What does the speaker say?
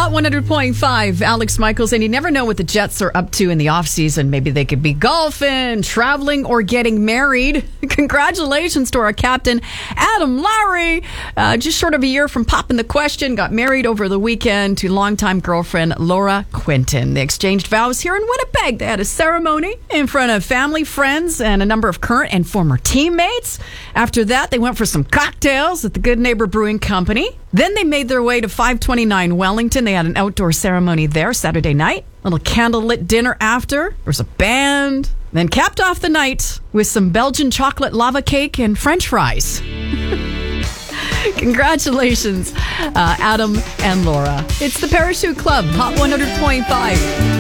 Hot 100.5, Alex Michaels, and you never know what the Jets are up to in the offseason. Maybe they could be golfing, traveling, or getting married. Congratulations to our captain, Adam Lowry. Just short of a year from popping the question, got married over the weekend to longtime girlfriend Laura Quinton. They exchanged vows here in Winnipeg. They had a ceremony in front of family, friends, and a number of current and former teammates. After that, they went for some cocktails at the Good Neighbor Brewing Company. Then they made their way to 529 Wellington. They had an outdoor ceremony there Saturday night. A little candlelit dinner after. There was a band. Then capped off the night with some Belgian chocolate lava cake and French fries. Congratulations, Adam and Laura. It's the Parachute Club, Hot 100.5.